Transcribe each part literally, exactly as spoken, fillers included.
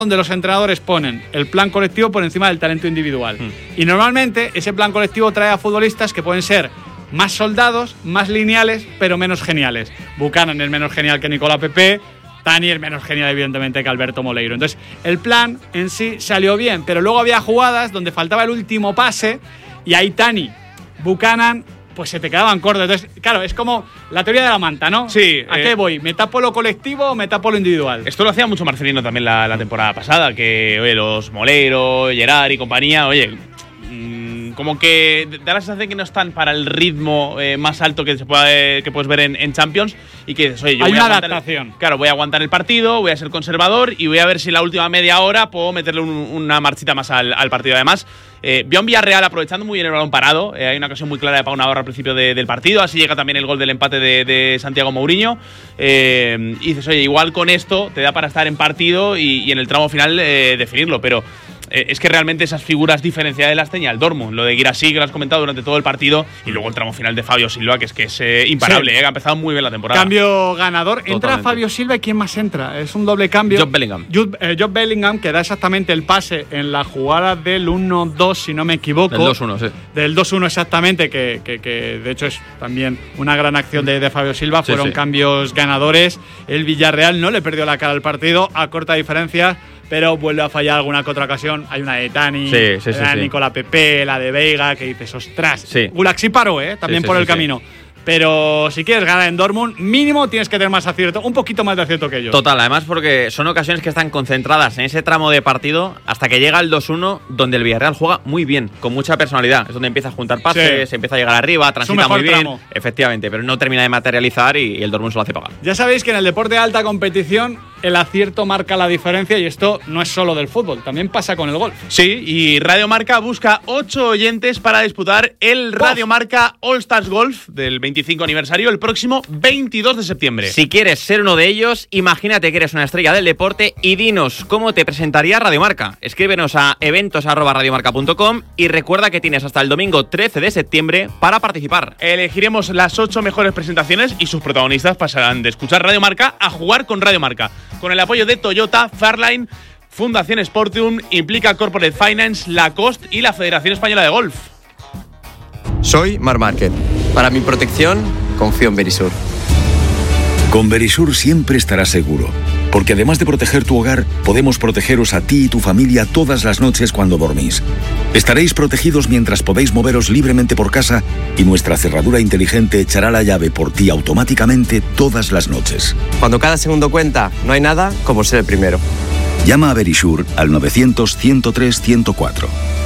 donde los entrenadores ponen el plan colectivo por encima del talento individual. Mm. Y normalmente ese plan colectivo trae a futbolistas que pueden ser más soldados, más lineales, pero menos geniales. Buchanan es menos genial que Nicolás Pepe, Tani es menos genial evidentemente que Alberto Moleiro. Entonces el plan en sí salió bien, pero luego había jugadas donde faltaba el último pase y ahí Tani, Buchanan, pues se te quedaban cortos. Entonces, claro, es como la teoría de la manta, ¿no? Sí. ¿A eh, qué voy? ¿Me tapo lo colectivo o me tapo lo individual? Esto lo hacía mucho Marcelino también la, la temporada pasada, que oye, los Moleiro, Gerard y compañía, oye, mmm, como que da la sensación que no están para el ritmo eh, más alto que se puede, que puedes ver en, en Champions y que dices, oye, yo Hay voy una a aguantar, adaptación. Claro, voy a aguantar el partido, voy a ser conservador y voy a ver si la última media hora puedo meterle un, una marchita más al, al partido. Además, Eh, vio a un Villarreal aprovechando muy bien el balón parado. Eh, hay una ocasión muy clara de Pau Navarro al principio de, del partido. Así llega también el gol del empate de, de Santiago Mourinho. Eh, y dices, oye, igual con esto te da para estar en partido y, y en el tramo final eh, definirlo. Pero eh, es que realmente esas figuras diferenciadas las tenía el Dortmund. Lo de Guirassy, que lo has comentado durante todo el partido. Y luego el tramo final de Fabio Silva, que es que es eh, imparable. Sí. Eh, que ha empezado muy bien la temporada. Cambio ganador. Entra Totalmente. Fabio Silva y ¿quién más entra? Es un doble cambio. Job Bellingham. Job, eh, Job Bellingham, que da exactamente el pase en la jugada del uno dos, si no me equivoco. Del dos uno, sí. Del dos uno exactamente, que, que, que de hecho es también una gran acción de, de Fabio Silva. Sí, Fueron sí. cambios ganadores. El Villarreal no le perdió la cara al partido a corta diferencia, pero vuelve a fallar alguna que otra ocasión. Hay una de Tani, Sí, sí, sí, la de sí. Nicolás Pepe, la de Veiga, que dices, ostras. Sí. Gulaxi paró, ¿eh? También Sí, sí, por sí, el sí. camino. Pero si quieres ganar en Dortmund, mínimo tienes que tener más acierto, un poquito más de acierto que ellos. Total, además porque son ocasiones que están concentradas en ese tramo de partido hasta que llega el dos uno, donde el Villarreal juega muy bien, con mucha personalidad. Es donde empieza a juntar pases, Sí. empieza a llegar arriba, transita mejor muy bien. tramo. Efectivamente, pero no termina de materializar y, y el Dortmund se lo hace pagar. Ya sabéis que en el deporte de alta competición el acierto marca la diferencia y esto no es solo del fútbol, también pasa con el golf. Sí, y Radio Marca busca ocho oyentes para disputar el Radio Marca All Stars Golf del veinticinco aniversario el próximo veintidós de septiembre. Si quieres ser uno de ellos, imagínate que eres una estrella del deporte y dinos cómo te presentaría Radio Marca. Escríbenos a eventos arroba radiomarca punto com y recuerda que tienes hasta el domingo trece de septiembre para participar. Elegiremos las ocho mejores presentaciones y sus protagonistas pasarán de escuchar Radio Marca a jugar con Radio Marca. Con el apoyo de Toyota, Fairline, Fundación Sportium, Implica Corporate Finance, Lacoste y la Federación Española de Golf. Soy Marc Márquez. Para mi protección, confío en Verisur. Con Verisur siempre estarás seguro, porque además de proteger tu hogar, podemos protegeros a ti y tu familia todas las noches cuando dormís. Estaréis protegidos mientras podéis moveros libremente por casa y nuestra cerradura inteligente echará la llave por ti automáticamente todas las noches. Cuando cada segundo cuenta, no hay nada como ser el primero. Llama a Verisur al novecientos, ciento tres, ciento cuatro.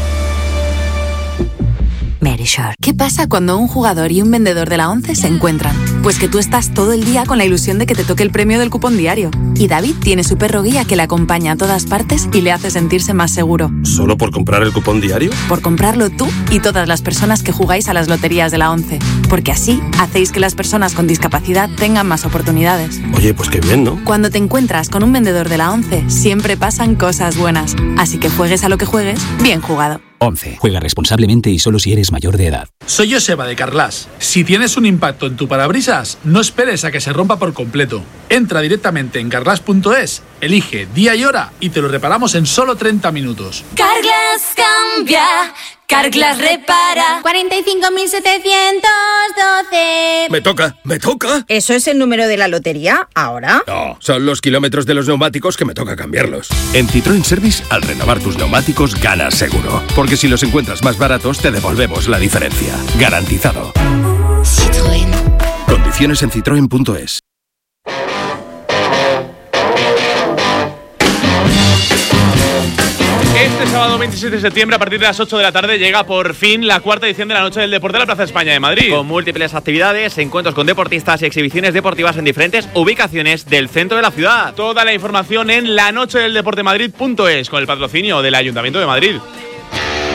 Verisur. ¿Qué pasa cuando un jugador y un vendedor de la ONCE se encuentran? Pues que tú estás todo el día con la ilusión de que te toque el premio del cupón diario. Y David tiene su perro guía que le acompaña a todas partes y le hace sentirse más seguro. ¿Solo por comprar el cupón diario? Por comprarlo tú y todas las personas que jugáis a las loterías de la ONCE. Porque así hacéis que las personas con discapacidad tengan más oportunidades. Oye, pues qué bien, ¿no? Cuando te encuentras con un vendedor de la ONCE, siempre pasan cosas buenas. Así que juegues a lo que juegues, bien jugado. once. Juega responsablemente y solo si eres mayor de edad. Soy Joseba de Carglass. Si tienes un impacto en tu parabrisas, no esperes a que se rompa por completo. Entra directamente en carglass punto es, elige día y hora y te lo reparamos en solo treinta minutos. Carglass cambia, Carglass repara. cuarenta y cinco mil setecientos doce. Me toca, me toca. ¿Eso es el número de la lotería ahora? No, son los kilómetros de los neumáticos que me toca cambiarlos. En Citroën Service, al renovar tus neumáticos, ganas seguro. Porque si los encuentras más baratos, te devolvemos la diferencia. Garantizado. Citroën. Condiciones en citroen punto es. Este sábado veintisiete de septiembre, a partir de las ocho de la tarde, llega por fin la cuarta edición de la Noche del Deporte de la Plaza España de Madrid. Con múltiples actividades, encuentros con deportistas y exhibiciones deportivas en diferentes ubicaciones del centro de la ciudad. Toda la información en la noche del deporte madrid punto es, con el patrocinio del Ayuntamiento de Madrid.